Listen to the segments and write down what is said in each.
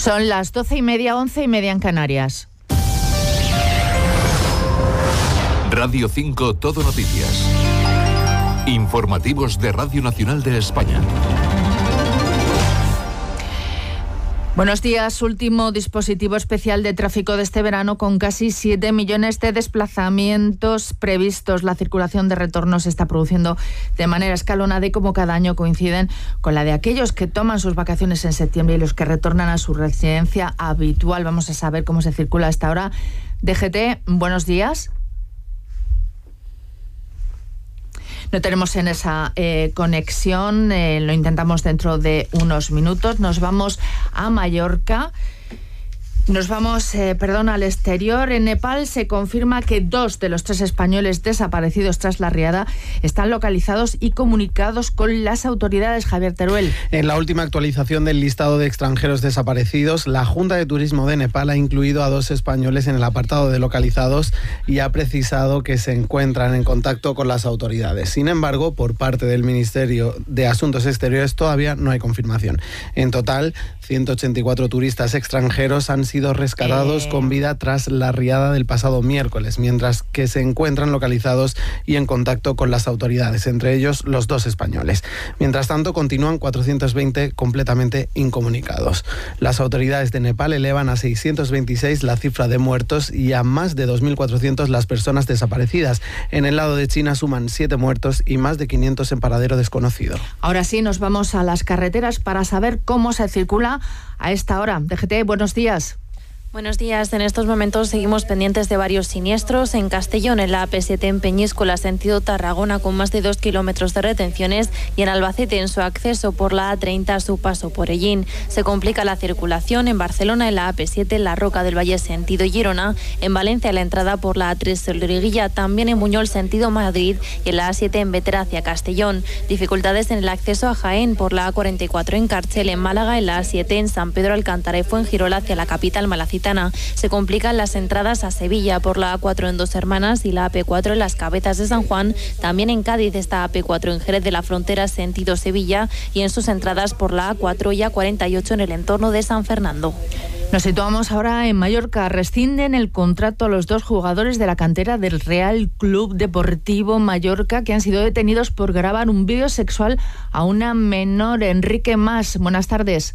Son las 12:30, 11:30 en Canarias. Radio 5 Todo Noticias. Informativos de Radio Nacional de España. Buenos días. Último dispositivo especial de tráfico de este verano con casi 7 millones de desplazamientos previstos. La circulación de retorno se está produciendo de manera escalonada y como cada año coinciden con la de aquellos que toman sus vacaciones en septiembre y los que retornan a su residencia habitual. Vamos a saber cómo se circula a esta hora. DGT, buenos días. No tenemos en esa conexión, lo intentamos dentro de unos minutos. Nos vamos a Mallorca. Nos vamos, al exterior. En Nepal se confirma que 2 de los 3 españoles desaparecidos tras la riada están localizados y comunicados con las autoridades. Javier Teruel. En la última actualización del listado de extranjeros desaparecidos, la Junta de Turismo de Nepal ha incluido a 2 españoles en el apartado de localizados y ha precisado que se encuentran en contacto con las autoridades. Sin embargo, por parte del Ministerio de Asuntos Exteriores todavía no hay confirmación. En total, 184 turistas extranjeros han sido rescatados con vida tras la riada del pasado miércoles, mientras que se encuentran localizados y en contacto con las autoridades, entre ellos los 2 españoles. Mientras tanto, continúan 420 completamente incomunicados. Las autoridades de Nepal elevan a 626 la cifra de muertos y a más de 2.400 las personas desaparecidas. En el lado de China suman 7 muertos y más de 500 en paradero desconocido. Ahora sí, nos vamos a las carreteras para saber cómo se circula a esta hora. DGT, buenos días. Buenos días. En estos momentos seguimos pendientes de varios siniestros. En Castellón, en la AP7 en Peñíscola, sentido Tarragona, con más de 2 kilómetros de retenciones, y en Albacete, en su acceso por la A30 a su paso por Ellín. Se complica la circulación en Barcelona, en la AP7, en la Roca del Valle, sentido Girona, en Valencia, la entrada por la A3 Solriguilla, también en Buñol, sentido Madrid, y en la A7 en Vetera hacia Castellón. Dificultades en el acceso a Jaén por la A44 en Cárcel, en Málaga, en la A7 en San Pedro Alcántara y Fuengirola hacia la capital malacitana. Se complican las entradas a Sevilla por la A4 en Dos Hermanas y la AP4 en Las Cabezas de San Juan. También en Cádiz está AP4 en Jerez de la Frontera sentido Sevilla y en sus entradas por la A4 y A48 en el entorno de San Fernando. Nos situamos ahora en Mallorca. Rescinden el contrato a los 2 jugadores de la cantera del Real Club Deportivo Mallorca que han sido detenidos por grabar un vídeo sexual a una menor. Enrique Mas, buenas tardes.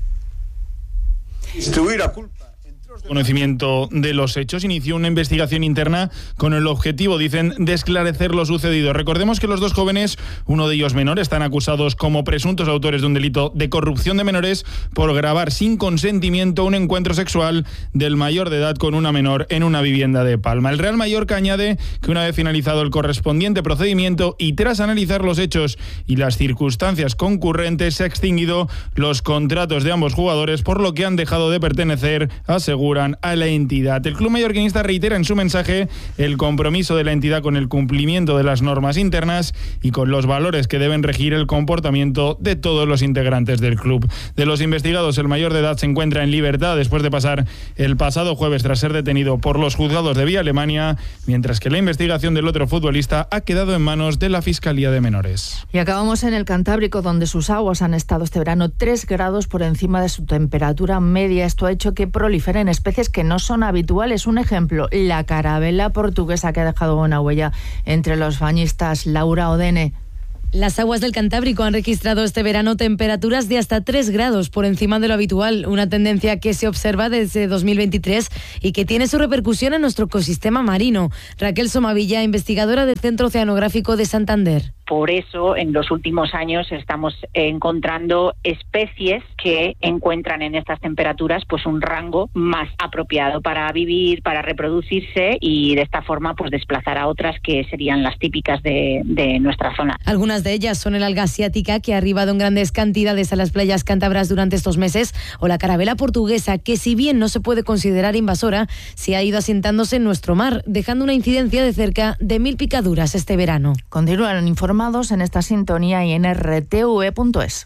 Conocimiento de los hechos, inició una investigación interna con el objetivo, dicen, de esclarecer lo sucedido. Recordemos que los 2 jóvenes, uno de ellos menor, están acusados como presuntos autores de un delito de corrupción de menores por grabar sin consentimiento un encuentro sexual del mayor de edad con una menor en una vivienda de Palma. El Real Mallorca añade que una vez finalizado el correspondiente procedimiento y tras analizar los hechos y las circunstancias concurrentes, se ha extinguido los contratos de ambos jugadores, por lo que han dejado de pertenecer, aseguran, a la entidad. El club mallorquinista reitera en su mensaje el compromiso de la entidad con el cumplimiento de las normas internas y con los valores que deben regir el comportamiento de todos los integrantes del club. De los investigados, el mayor de edad se encuentra en libertad después de pasar el pasado jueves tras ser detenido por los juzgados de Vía Alemania, mientras que la investigación del otro futbolista ha quedado en manos de la Fiscalía de Menores. Y acabamos en el Cantábrico, donde sus aguas han estado este verano 3 grados por encima de su temperatura media. Esto ha hecho que proliferen especies que no son habituales. Un ejemplo, la carabela portuguesa, que ha dejado una huella entre los bañistas. Laura Odene. Las aguas del Cantábrico han registrado este verano temperaturas de hasta 3 grados por encima de lo habitual, una tendencia que se observa desde 2023 y que tiene su repercusión en nuestro ecosistema marino. Raquel Somavilla, investigadora del Centro Oceanográfico de Santander. Por eso, en los últimos años estamos encontrando especies que encuentran en estas temperaturas pues un rango más apropiado para vivir, para reproducirse y de esta forma pues desplazar a otras que serían las típicas de nuestra zona. Algunas de ellas son el alga asiática, que ha arribado en grandes cantidades a las playas cántabras durante estos meses, o la carabela portuguesa, que si bien no se puede considerar invasora, se ha ido asentándose en nuestro mar, dejando una incidencia de cerca de 1.000 picaduras este verano. Continúan informados en esta sintonía y en rtv.es.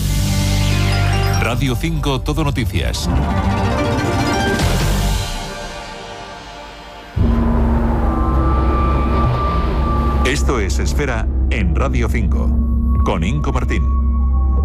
Radio 5 Todo Noticias. Esto es Esfera en Radio 5, con Inco Martín.